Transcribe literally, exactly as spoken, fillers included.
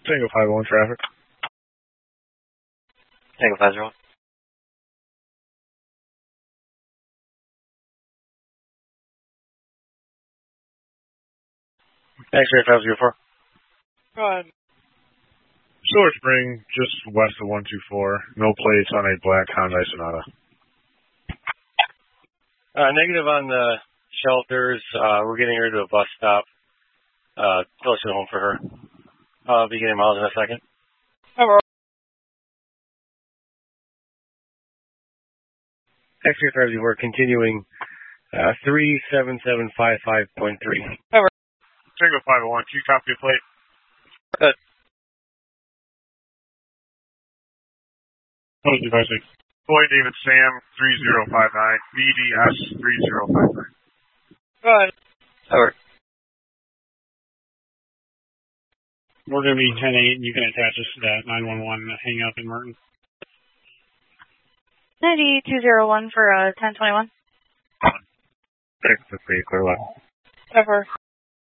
Tango five one traffic. Tango five zero one. X-ray five zero four. Go ahead. Silver Spring, just west of one two four. No plates on a black Hyundai Sonata. Uh, negative on the shelters. Uh, we're getting her to a bus stop. Uh, close to home for her. I'll be getting miles in a second. Hello. X-ray five zero four, continuing uh, three seven seven five five point three. Hello. Tango five one, can you copy a plate? Good. Close device. Boy David Sam three zero five nine, B D S three zero five nine. Go ahead. Over. We're going to be ten eight, and you can attach us to that nine one one hang up in Merton. ninety two zero one for uh, ten twenty-one. Thanks for the clear level. Over.